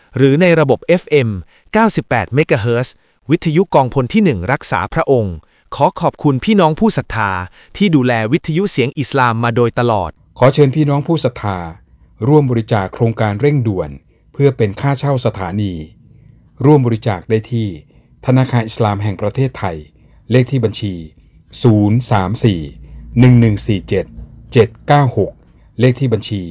หรือในระบบ FM 98 เมกะเฮิรตซ์วิทยุกองพลที่ 1รักษาพระองค์ขอขอบคุณพี่น้องผู้ศรัทธาที่ดูแลวิทยุเสียงอิสลามมาโดยตลอดขอเชิญพี่น้องผู้ศรัทธาร่วมบริจาคโครงการเร่งด่วนเพื่อเป็นค่าเช่าสถานีร่วมบริจาคได้ที่ธนาคารอิสลามแห่งประเทศไทยเลขที่บัญชี034-1147-796เลขที่บัญชี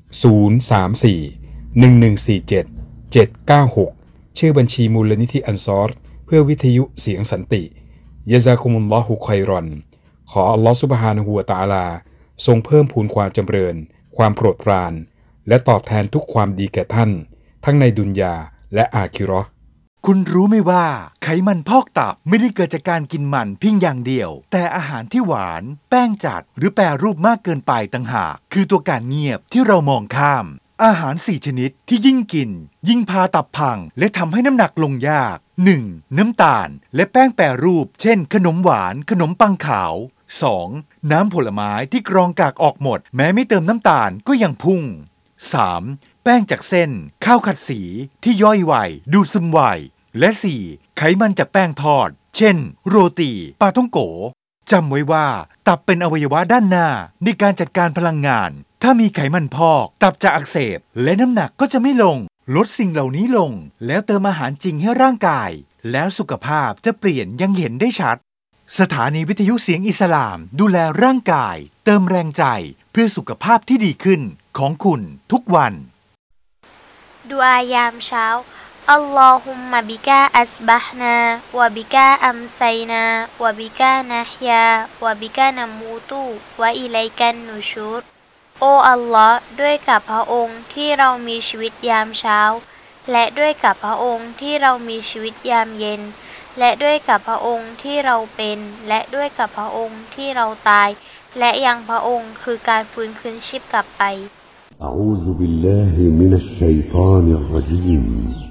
034-1147-796ชื่อบัญชีมูลนิธิอันซอรเพื่อวิทยุเสียงสันติยะซากุมุลลอฮุค็อยรอนขออัลลอฮฺซุบฮานะฮูวะตะอาลาทรงเพิ่มพูนความจำเริญความโปรดปรานและตอบแทนทุกความดีแก่ท่านทั้งในดุนยาและอาคิเราะห์คุณรู้ไหมว่าไขมันพอกตับไม่ได้เกิดจากการกินมันเพียงอย่างเดียวแต่อาหารที่หวานแป้งจัดหรือแปรรูปมากเกินไปต่างหากคือตัวการเงียบที่เรามองข้ามอาหาร4ชนิดที่ยิ่งกินยิ่งพาตับพังและทำให้น้ำหนักลงยาก 1. น้ำตาลและแป้งแปรรูปเช่นขนมหวานขนมปังขาว 2. น้ำผลไม้ที่กรองกากออกหมดแม้ไม่เติมน้ำตาลก็ยังพุ่ง 3. แป้งจากเส้นข้าวขัดสีที่ย่อยไวดูดซึมไวและ 4. ไขมันจากแป้งทอดเช่นโรตีปาท่องโกจำไว้ว่าตับเป็นอวัยวะด้านหน้าในการจัดการพลังงานถ้ามีไขมันพอกตับจะอักเสบและน้ำหนักก็จะไม่ลงลดสิ่งเหล่านี้ลงแล้วเติมอาหารจริงให้ร่างกายแล้วสุขภาพจะเปลี่ยนยังเห็นได้ชัดสถานีวิทยุเสียงอิสลามดูแลร่างกายเติมแรงใจเพื่อสุขภาพที่ดีขึ้นของคุณทุกวันดุอายามเช้าอัลลอฮุมมะบิกาอัสบะฮ์นาวะบิกาอัมไซนาวะบิกานะฮยาวะบิกานะมูตุวะอิลัยกันนุชูรโอ้อัลลอฮ์ด้วยกับพระองค์ที่เรามีชีวิตยามเช้าและด้วยกับพระองค์ที่เรามีชีวิตยามเย็นและด้วยกับพระองค์ที่เราเป็นและด้วยกับพระองค์ที่เราตายและยังพระองค์คือการฟื้นคืนชีพกลับไป أعوذ بالله من الشيطان الرجيم